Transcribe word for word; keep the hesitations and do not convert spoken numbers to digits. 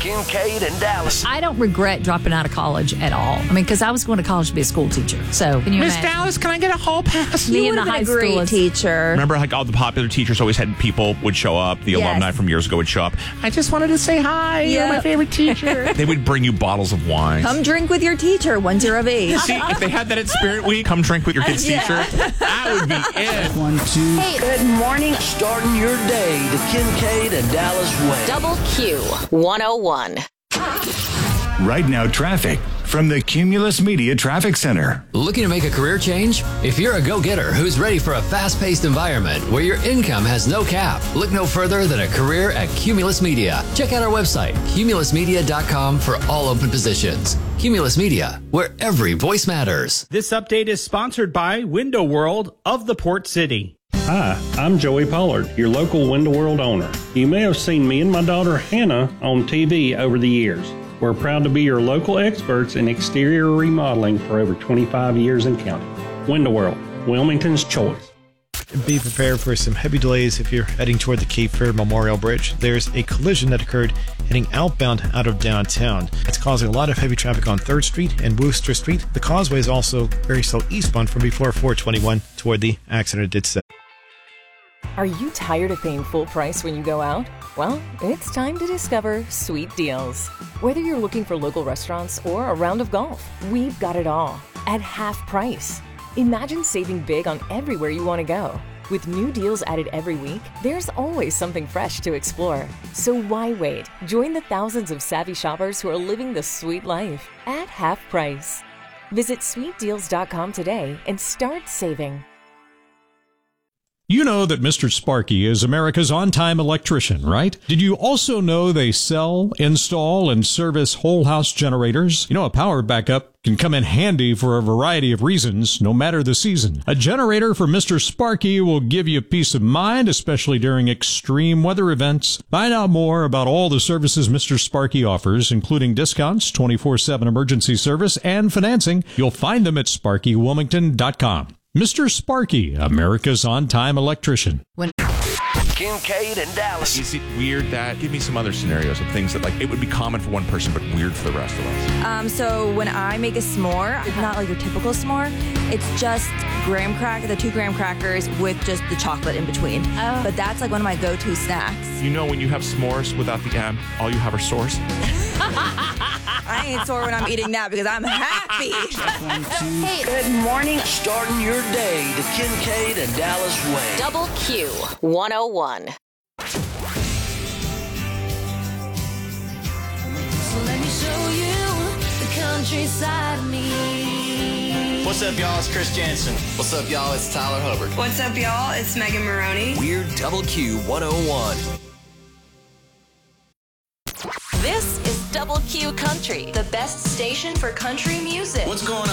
Kincaid and Dallas. I don't regret dropping out of college at all. I mean, because I was going to college to be a school teacher. So, can you Miss imagine? Dallas, can I get a hall pass? Me You and the would have high been a great schoolers. teacher. Remember, like all the popular teachers always had people would show up. The Yes. alumni from years ago would show up. I just wanted to say hi. You're my Yep. favorite teacher. They would bring you bottles of wine. Come drink with your teacher once you're of age. See, if they had that at Spirit Week, come drink with your kid's teacher. That would be it. One, two. Hey, good morning. Starting your day the Kincaid and Dallas way. Double Q one oh one. Right now, traffic from the Cumulus Media Traffic Center. Looking to make a career change? If you're a go-getter who's ready for a fast-paced environment where your income has no cap, look no further than a career at Cumulus Media. Check out our website, cumulus media dot com, for all open positions. Cumulus Media, where every voice matters. This update is sponsored by Window World of the Port City. Hi, I'm Joey Pollard, your local Window World owner. You may have seen me and my daughter Hannah on T V over the years. We're proud to be your local experts in exterior remodeling for over twenty-five years and counting. Window World, Wilmington's choice. Be prepared for some heavy delays if you're heading toward the Cape Fear Memorial Bridge. There's a collision that occurred heading outbound out of downtown. It's causing a lot of heavy traffic on third Street and Wooster Street. The causeway is also very slow eastbound from before four twenty-one toward the accident it did set. Are you tired of paying full price when you go out? Well, it's time to discover Sweet Deals. Whether you're looking for local restaurants or a round of golf, we've got it all at half price. Imagine saving big on everywhere you want to go. With new deals added every week, there's always something fresh to explore. So why wait? Join the thousands of savvy shoppers who are living the sweet life at half price. Visit sweet deals dot com today and start saving. You know that Mister Sparky is America's on-time electrician, right? Did you also know they sell, install, and service whole house generators? You know, a power backup can come in handy for a variety of reasons, no matter the season. A generator from Mister Sparky will give you peace of mind, especially during extreme weather events. Find out more about all the services Mister Sparky offers, including discounts, twenty-four seven emergency service, and financing. You'll find them at sparky wilmington dot com. Mister Sparky, America's on-time electrician. When Kincaid and Dallas. Is it weird that, give me some other scenarios of things that, like, it would be common for one person, but weird for the rest of us? Um, so when I make a s'more, it's not like your typical s'more. It's just graham cracker, the two graham crackers with just the chocolate in between. Oh. But that's like one of my go-to snacks. You know, when you have s'mores without the M, all you have are sores. I ain't sore when I'm eating that because I'm happy. Hey, good morning. Starting your day the Kincaid and Dallas way. Double Q one oh one. So let me show you the countryside of me. What's up, y'all? It's Chris Jansen. What's up, y'all? It's Tyler Hubbard. What's up, y'all? It's Megan Maroney. We're Double Q one oh one. This is Double Q Country, the best station for country music. What's going on?